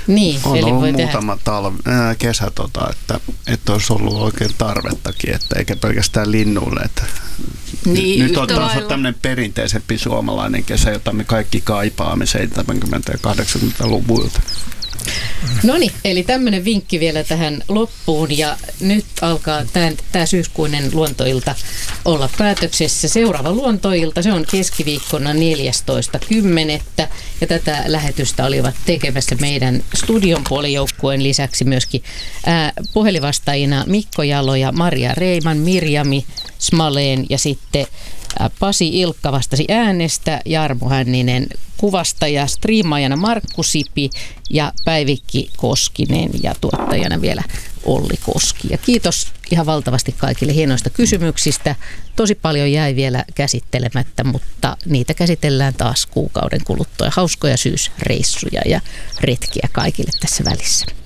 Niin, on eli ollut voi muutama kesä, että olisi ollut oikein tarvettakin, että eikä pelkästään linnuille. Että niin, nyt on taas tämmöinen perinteisempi suomalainen kesä, jota me kaikki kaipaamme 70- ja 80-luvuilta. No niin, eli tämmöinen vinkki vielä tähän loppuun, ja nyt alkaa tämä syyskuinen luontoilta olla päätöksessä. Seuraava luontoilta, se on keskiviikkona 14.10. ja tätä lähetystä olivat tekemässä meidän studion puolijoukkueen lisäksi myöskin puhelinvastaajina Mikko Jalo ja Maria Reiman, Mirjami Smaleen ja sitten Pasi Ilkka vastasi äänestä, Jarmo Hänninen kuvasta ja striimaajana Markku Sipi ja Päivikki Koskinen ja tuottajana vielä Olli Koski. Ja kiitos ihan valtavasti kaikille hienoista kysymyksistä. Tosi paljon jäi vielä käsittelemättä, mutta niitä käsitellään taas kuukauden kuluttua. Hauskoja syysreissuja ja retkiä kaikille tässä välissä.